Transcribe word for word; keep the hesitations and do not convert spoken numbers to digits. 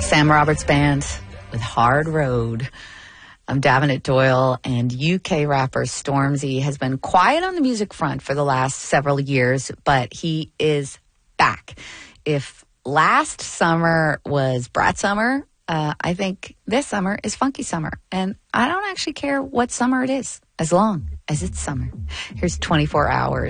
Sam Roberts Band with Hard Road. I'm Davenant Doyle, and U K rapper Stormzy has been quiet on the music front for the last several years, but he is back. If last summer was Brat Summer, uh, I think this summer is Funky Summer. And I don't actually care what summer it is, as long as it's summer. Here's twenty-four hours.